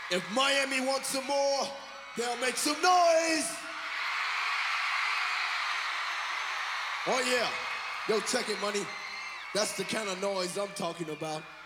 If Miami wants some more, they'll make some noise. Oh yeah. Yo, check it, money. That's the kind of noise I'm talking about.